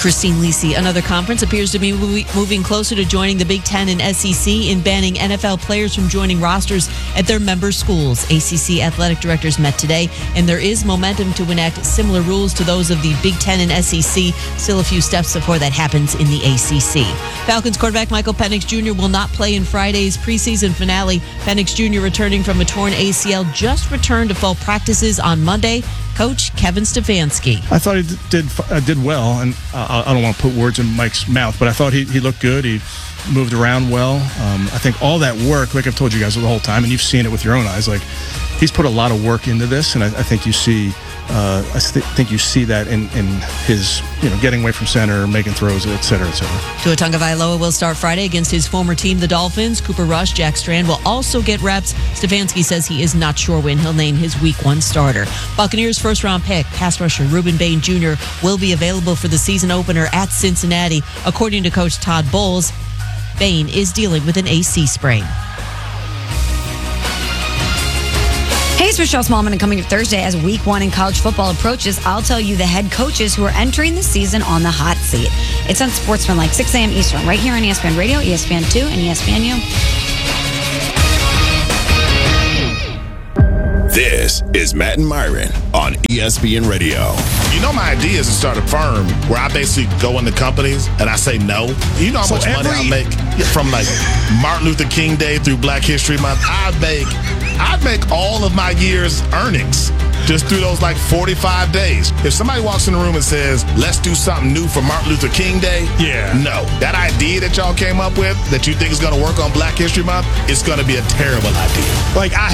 Christine Lisi. Another conference appears to be moving closer to joining the Big Ten and SEC in banning NFL players from joining rosters at their member schools. ACC athletic directors met today, and there is momentum to enact similar rules to those of the Big Ten and SEC. Still a few steps before that happens in the ACC. Falcons quarterback Michael Penix Jr. will not play in Friday's preseason finale. Penix Jr. returning from a torn ACL just returned to fall practices on Monday. Coach Kevin Stefanski. I thought he did well, and I don't want to put words in Mike's mouth, but I thought he looked good. He moved around well. I think all that work, like I've told you guys the whole time, and you've seen it with your own eyes, like he's put a lot of work into this, and I think you see. think you see that in his, getting away from center, making throws, et cetera, et cetera. Tua Tagovailoa will start Friday against his former team, the Dolphins. Cooper Rush, Jack Strand will also get reps. Stefanski says he is not sure when he'll name his Week 1 starter. Buccaneers first-round pick, pass rusher Reuben Bain Jr. will be available for the season opener at Cincinnati. According to Coach Todd Bowles, Bain is dealing with an AC sprain. Hey, it's Michelle Smallman, and coming up Thursday as Week 1 in college football approaches, I'll tell you the head coaches who are entering the season on the hot seat. It's on Sportsman like 6 a.m. Eastern, right here on ESPN Radio, ESPN 2, and ESPNU. This is Matt and Myron on ESPN Radio. My idea is to start a firm where I basically go into companies and I say no. You know how much money I make from like Martin Luther King Day through Black History Month? I'd make all of my year's earnings just through those like 45 days. If somebody walks in the room and says, let's do something new for Martin Luther King Day, no. That idea that y'all came up with that you think is going to work on Black History Month, it's going to be a terrible idea. Like, I